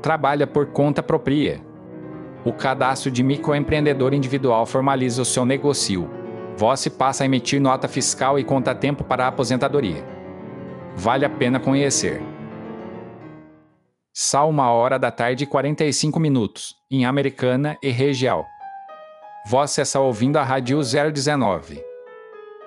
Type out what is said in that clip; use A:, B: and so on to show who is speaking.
A: trabalha por conta própria. O cadastro de microempreendedor individual formaliza o seu negócio. Você passa a emitir nota fiscal e conta tempo para a aposentadoria. Vale a pena conhecer. Só 1h45, em Americana e região. Você está ouvindo a Rádio 019.